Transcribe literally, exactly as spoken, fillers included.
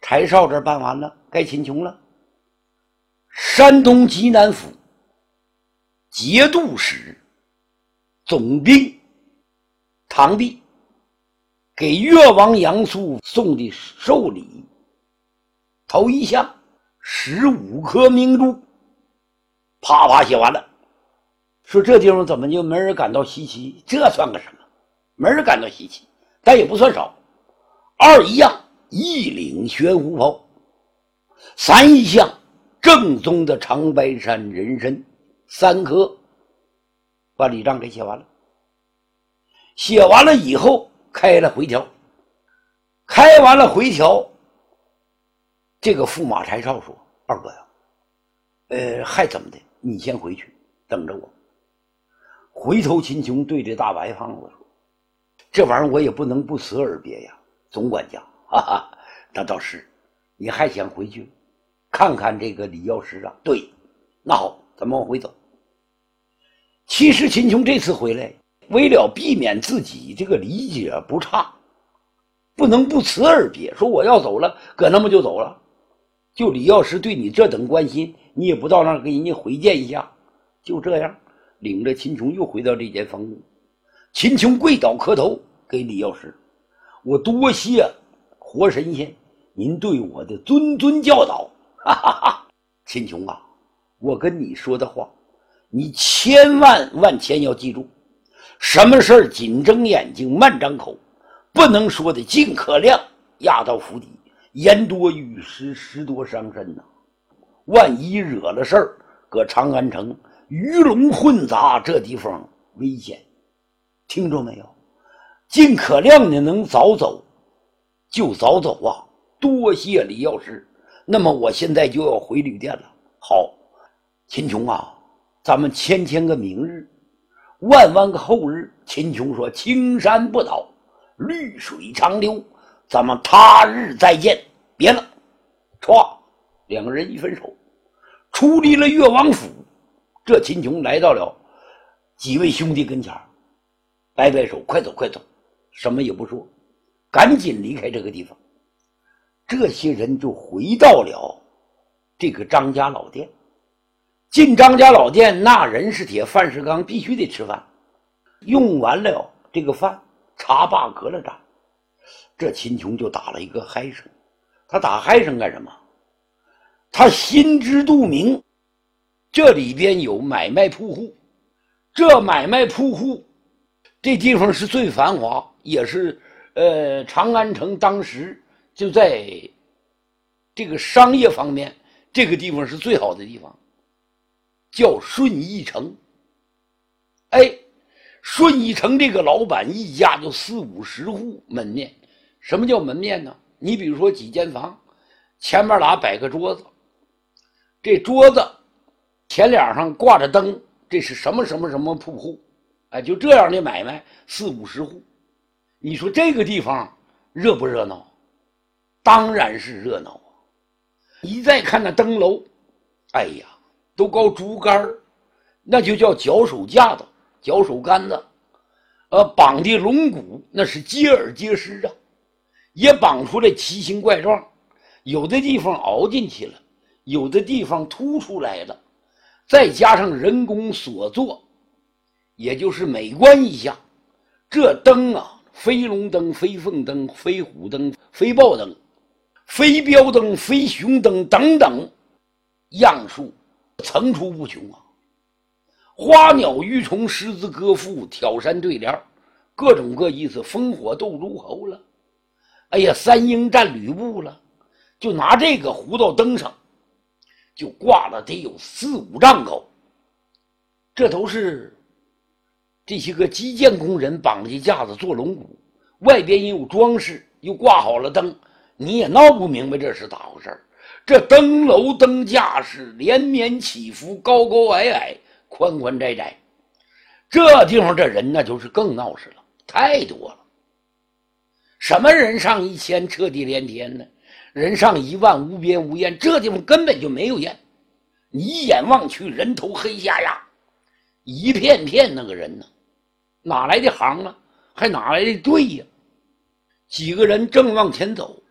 柴少这儿办完了，该秦琼了。山东济南府节度使总兵唐弼给越王杨素送的寿礼，头一项十五颗明珠，啪啪写完了。说这地方怎么就没人感到稀奇？这算个什么？没人感到稀奇，但也不算少。二一样一领玄壶袍，三一项正宗的长白山人参三颗，把礼账给写完了。写完了以后开了回条，开完了回条，这个驸马柴少说：“二哥呀，呃，还怎么的？你先回去等着我。”回头秦琼对这大白胖子说：“这玩意儿我也不能不辞而别呀，总管家，哈哈，那倒是。你还想回去看看这个李药师啊？对，那好，咱们往回走。”其实秦琼这次回来，为了避免自己这个理解不差，不能不辞而别，说我要走了，搁那么就走了。就李药师对你这等关心，你也不到那儿给人家回见一下，就这样。领着秦琼又回到这间房屋，秦琼跪倒磕头给李药师：“我多谢活神仙您对我的谆谆教导。”哈哈哈！秦琼啊，我跟你说的话，你千万万千要记住，什么事儿紧睁眼睛慢张口，不能说的尽可量，压到府邸，言多语失，失多伤身呐、啊。万一惹了事儿，搁长安城鱼龙混杂，这地方危险，听着没有？尽可量的能早走就早走啊！多谢李药师。那么我现在就要回旅店了。好，秦琼啊，咱们千千个明日，万万个后日。秦琼说：“青山不倒，绿水长流，咱们他日再见。”别了，歘，两个人一分手，出离了越王府。这秦琼来到了几位兄弟跟前，摆摆手：“快走快走！”什么也不说，赶紧离开这个地方。这些人就回到了这个张家老店。进张家老店，那人是铁，饭是钢，必须得吃饭。用完了这个饭，茶罢隔了盏，这秦琼就打了一个嗨声。他打嗨声干什么？他心知肚明，这里边有买卖铺户，这买卖铺户这地方是最繁华，也是呃长安城当时就在这个商业方面，这个地方是最好的地方，叫顺义城。哎，顺义城这个老板一家就四五十户门面。什么叫门面呢？你比如说几间房，前面俩摆个桌子，这桌子前脸上挂着灯，这是什么什么什么铺户，哎，就这样的买卖四五十户。你说这个地方热不热闹？当然是热闹啊！一再看那灯楼，哎呀，都高竹竿，那就叫脚手架子、脚手杆子，呃，绑的龙骨那是结耳结实啊，也绑出来奇形怪状，有的地方凹进去了，有的地方凸出来了，再加上人工所做，也就是美观一下。这灯啊，飞龙灯、飞凤灯、飞虎灯、飞豹灯、飞镖灯、飞熊灯等等，样数层出不穷啊！花鸟鱼虫、狮子歌赋、挑山对联，各种各意思，烽火斗诸侯了，哎呀，三英战吕布了，就拿这个糊到灯上，就挂了得有四五丈高。这都是这些个基建工人绑着架子做龙骨，外边也有装饰，又挂好了灯，你也闹不明白这是咋回事。这灯楼灯架是连绵起伏，高高矮矮，宽宽窄窄，这地方这人那就是更闹市了，太多了。什么人上一千彻地连天呢？人上一万无边无沿，这地方根本就没有烟。你一眼望去，人头黑压压，一片片那个人呢，哪来的行啊？还哪来的队呀？几个人正往前走，